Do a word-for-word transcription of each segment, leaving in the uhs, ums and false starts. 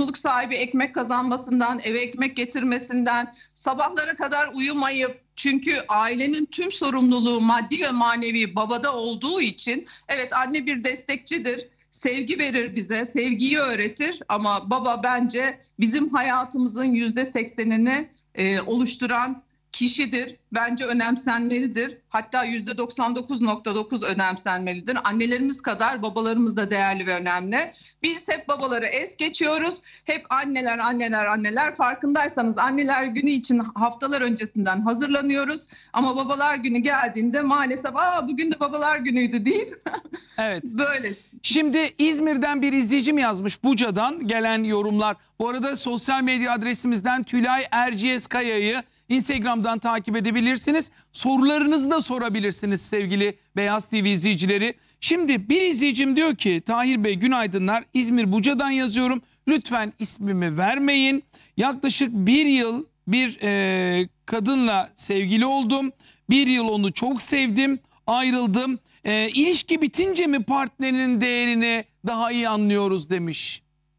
sorumluluk sahibi ekmek kazanmasından, eve ekmek getirmesinden, sabahlara kadar uyumayıp, çünkü ailenin tüm sorumluluğu maddi ve manevi babada olduğu için, evet anne bir destekçidir, sevgi verir bize, sevgiyi öğretir ama baba bence bizim hayatımızın yüzde seksenini e, oluşturan kişidir. Bence önemsenmelidir. Hatta yüzde doksan dokuz nokta dokuz önemsenmelidir. Annelerimiz kadar babalarımız da değerli ve önemli. Biz hep babaları es geçiyoruz. Hep anneler, anneler, anneler. Farkındaysanız anneler günü için haftalar öncesinden hazırlanıyoruz. Ama babalar günü geldiğinde maalesef aa bugün de babalar günüydü deyip evet. böyle. Şimdi İzmir'den bir izleyicim yazmış, Buca'dan gelen yorumlar. Bu arada sosyal medya adresimizden Tülay Erciyeskaya'yı Instagram'dan takip edebilirsiniz. Sorularınızı da sorabilirsiniz sevgili Beyaz T V izleyicileri. Şimdi bir izleyicim diyor ki, Tahir Bey günaydınlar, İzmir Buca'dan yazıyorum. Lütfen ismimi vermeyin. Yaklaşık bir yıl bir e, kadınla sevgili oldum. Bir yıl onu çok sevdim, ayrıldım. E, ilişki bitince mi partnerinin değerini daha iyi anlıyoruz demiş.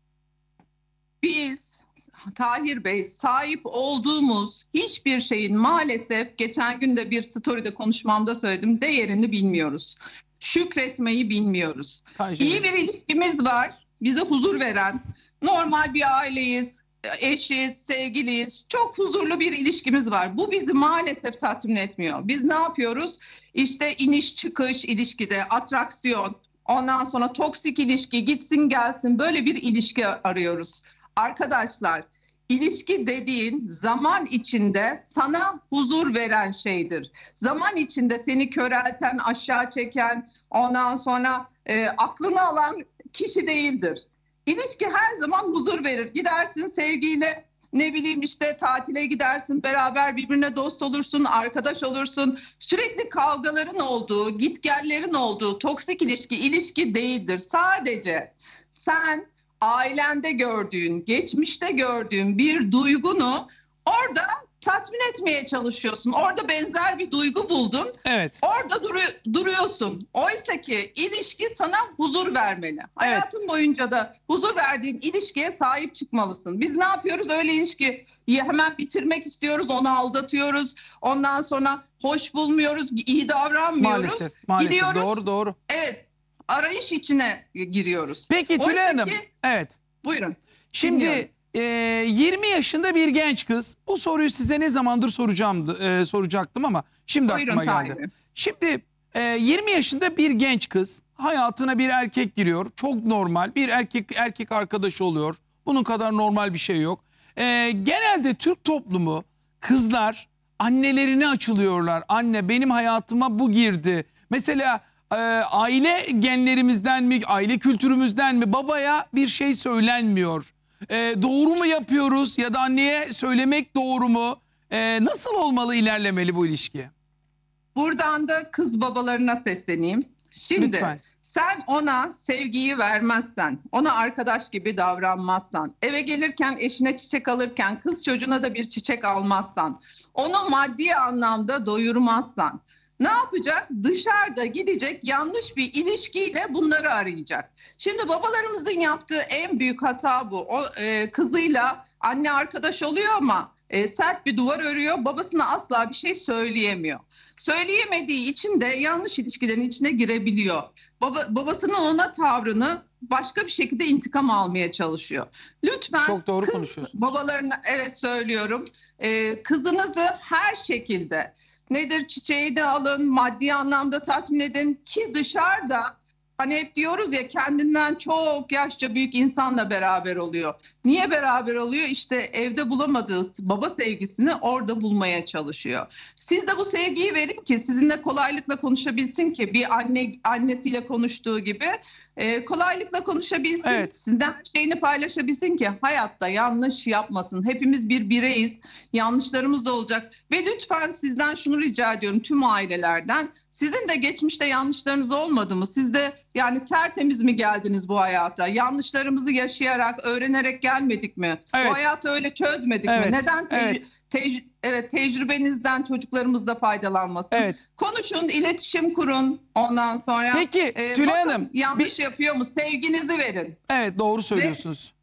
Biz Tahir Bey sahip olduğumuz hiçbir şeyin maalesef, geçen gün de bir story'de konuşmamda söyledim, değerini bilmiyoruz. Şükretmeyi bilmiyoruz. Tahir İyi bir ilişkimiz var, bize huzur veren, normal bir aileyiz, eşiz, sevgiliyiz, çok huzurlu bir ilişkimiz var. Bu bizi maalesef tatmin etmiyor. Biz ne yapıyoruz? İşte iniş çıkış ilişkide, atraksiyon, ondan sonra toksik ilişki, gitsin gelsin, böyle bir ilişki arıyoruz. Arkadaşlar, İlişki dediğin zaman içinde sana huzur veren şeydir. Zaman içinde seni körelten, aşağı çeken, ondan sonra e, aklını alan kişi değildir. İlişki her zaman huzur verir. Gidersin sevgiyle, ne bileyim işte tatile gidersin, beraber birbirine dost olursun, arkadaş olursun. Sürekli kavgaların olduğu, gitgellerin olduğu toksik ilişki, ilişki değildir. Sadece sen ailende gördüğün, geçmişte gördüğün bir duygunu orada tatmin etmeye çalışıyorsun. Orada benzer bir duygu buldun. Evet. Orada duru- duruyorsun. Oysa ki ilişki sana huzur vermeli. Hayatın boyunca da huzur verdiğin ilişkiye sahip çıkmalısın. Biz ne yapıyoruz? Öyle ilişkiyi hemen bitirmek istiyoruz, onu aldatıyoruz. Ondan sonra hoş bulmuyoruz, iyi davranmıyoruz. Maalesef, maalesef. Gidiyoruz. Doğru, doğru. Evet. Arayış içine giriyoruz. Peki Tülay Oysa Hanım, ki- evet. Buyurun. Şimdi Dinliyorum. e, yirmi yaşında bir genç kız. Bu soruyu size ne zamandır soracağım, e, soracaktım ama şimdi Buyurun, aklıma geldi. Tahir. Şimdi e, yirmi yaşında bir genç kız, hayatına bir erkek giriyor. Çok normal, bir erkek erkek arkadaşı oluyor. Bunun kadar normal bir şey yok. E, genelde Türk toplumu, kızlar annelerine açılıyorlar. Anne, benim hayatıma bu girdi. Mesela e, aile genlerimizden mi, aile kültürümüzden mi babaya bir şey söylenmiyor. E, doğru mu yapıyoruz ya da anneye söylemek doğru mu? E, nasıl olmalı, ilerlemeli bu ilişki? Buradan da kız babalarına sesleneyim. Şimdi Lütfen. sen ona sevgiyi vermezsen, ona arkadaş gibi davranmazsan, eve gelirken eşine çiçek alırken kız çocuğuna da bir çiçek almazsan, onu maddi anlamda doyurmazsan, ne yapacak? Dışarıda gidecek, yanlış bir ilişkiyle bunları arayacak. Şimdi babalarımızın yaptığı en büyük hata bu. O e, kızıyla anne arkadaş oluyor ama e, sert bir duvar örüyor. Babasına asla bir şey söyleyemiyor. Söyleyemediği için de yanlış ilişkilerin içine girebiliyor. Baba, babasının ona tavrını başka bir şekilde intikam almaya çalışıyor. Lütfen Çok doğru kız konuşuyorsunuz. babalarına, evet söylüyorum, e, kızınızı her şekilde, nedir, çiçeği de alın, maddi anlamda tatmin edin ki dışarıda hani hep diyoruz ya, kendinden çok yaşça büyük insanla beraber oluyor. Niye beraber oluyor? İşte evde bulamadığı baba sevgisini orada bulmaya çalışıyor. Siz de bu sevgiyi verin ki sizinle kolaylıkla konuşabilsin, ki bir anne annesiyle konuştuğu gibi e, kolaylıkla konuşabilsin. Evet. Sizden her şeyini paylaşabilsin ki hayatta yanlış yapmasın. Hepimiz bir bireyiz. Yanlışlarımız da olacak. Ve lütfen sizden şunu rica ediyorum, tüm ailelerden. Sizin de geçmişte yanlışlarınız olmadı mı? Siz de yani tertemiz mi geldiniz bu hayata? Yanlışlarımızı yaşayarak, öğrenerek gelmedik mi? Evet. Bu hayatı öyle çözmedik Evet, mi? Neden te- evet. tec- evet, tecrübenizden çocuklarımız da faydalanmasın? Evet. Konuşun, iletişim kurun. Ondan sonra Peki, e, Tülay bakın Hanım, yanlış yapıyor mu? Sevginizi verin. Evet, doğru söylüyorsunuz.